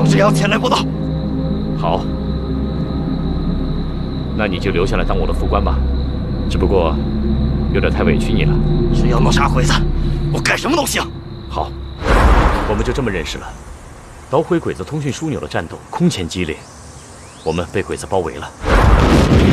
张之遥前来报道。 好，那你就留下来当我的副官吧。只不过有点太委屈你了。 只要能杀鬼子，我干什么都行。 好，我们就这么认识了。捣毁鬼子通讯枢纽的战斗空前激烈，我们被鬼子包围了。